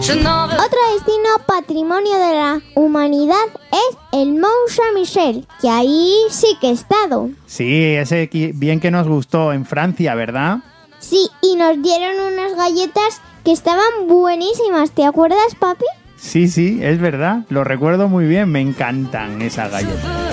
Otro destino patrimonio de la humanidad es el Mont Saint-Michel, que ahí sí que he estado. Sí, ese bien que nos gustó en Francia, ¿verdad? Sí, y nos dieron unas galletas que estaban buenísimas. ¿Te acuerdas, papi? Sí, es verdad. Lo recuerdo muy bien. Me encantan esas galletas.